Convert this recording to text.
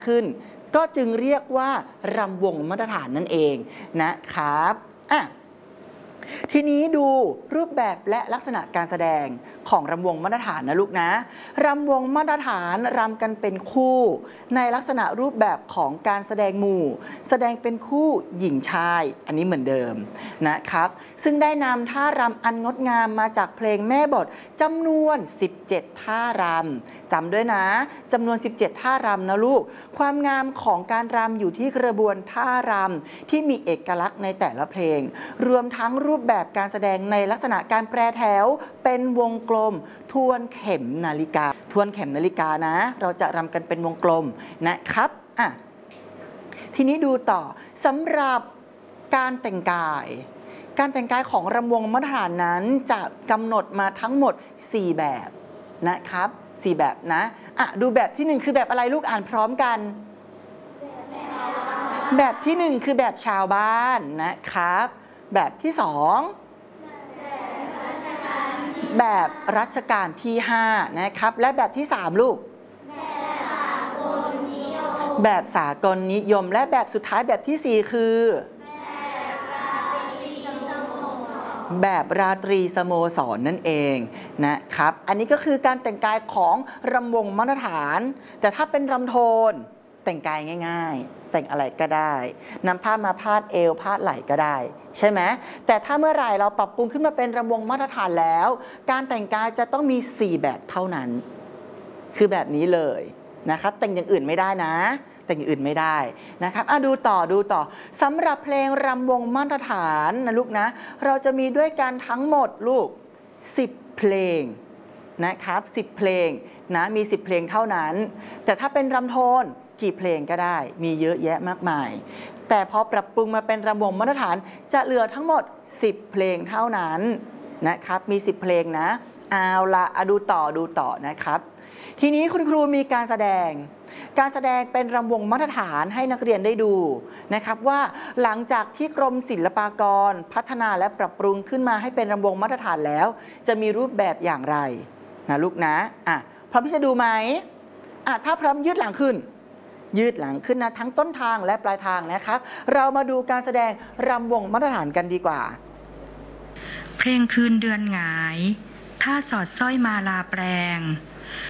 ขึ้นก็จึงเรียกว่ารำวงมาตรฐานนั่นเองนะครับทีนี้ดูรูปแบบและลักษณะการแสดงของรำวงมาตรฐานนะลูกนะรำวงมาตรฐานรำกันเป็นคู่ในลักษณะรูปแบบของการแสดงหมู่แสดงเป็นคู่หญิงชายอันนี้เหมือนเดิมนะครับซึ่งได้นำท่ารำอันงดงามมาจากเพลงแม่บทจำนวน17ท่ารำจำด้วยนะจำนวน17ท่ารำนะลูกความงามของการรำอยู่ที่กระบวนท่ารำที่มีเอกลักษณ์ในแต่ละเพลงรวมทั้งรูปแบบการแสดงในลักษณะการแปรแถวเป็นวงกลมทวนเข็มนาฬิกาทวนเข็มนาฬิกานะเราจะรำกันเป็นวงกลมนะครับทีนี้ดูต่อสำหรับการแต่งกายของรำวงมาตรฐานนั้นจะกำหนดมาทั้งหมด4แบบนะครับ4แบบนะดูแบบที่1คือแบบอะไรลูกอ่านพร้อมกันแบบที่1คือแบบชาวบ้านนะครับแบบที่2แบบรัชกาลที่5นะครับและแบบที่3ลูกแบบสากลนิยมและแบบสุดท้ายแบบที่4คือแบบราตรีสโมสรนั่นเองนะครับอันนี้ก็คือการแต่งกายของรำวงมาตรฐานแต่ถ้าเป็นรำโทนแต่งกายง่ายๆแต่งอะไรก็ได้นำผ้ามาพาดเอวพาดไหล่ก็ได้ใช่ไหมแต่ถ้าเมื่อไหร่เราปรับปรุงขึ้นมาเป็นรำวงมาตรฐานแล้วการแต่งกายจะต้องมี4แบบเท่านั้นคือแบบนี้เลยนะครับแต่งอย่างอื่นไม่ได้นะแต่งอย่างอื่นไม่ได้นะครับดูต่อสำหรับเพลงรำวงมาตรฐานนะลูกนะเราจะมีด้วยกันทั้งหมดลูก10เพลงนะครับ10เพลงนะมี10เพลงเท่านั้นแต่ถ้าเป็นรำโทนกี่เพลงก็ได้มีเยอะแยะมากมายแต่พอปรับปรุงมาเป็นรำวงมาตรฐานจะเหลือทั้งหมด10เพลงเท่านั้นนะครับมี10เพลงนะเอาละดูต่อนะครับทีนี้คุณครูมีการแสดงเป็นรำวงมาตรฐานให้นักเรียนได้ดูนะครับว่าหลังจากที่กรมศิลปากรพัฒนาและปรับปรุงขึ้นมาให้เป็นรำวงมาตรฐานแล้วจะมีรูปแบบอย่างไรนะลูกนะพร้อมที่จะดูไหมถ้าพร้อมยืดหลังขึ้นนะทั้งต้นทางและปลายทางนะครับเรามาดูการแสดงรำวงมาตรฐานกันดีกว่าเพลงคืนเดือนหงายท่าสอดสร้อยมาลาแปลง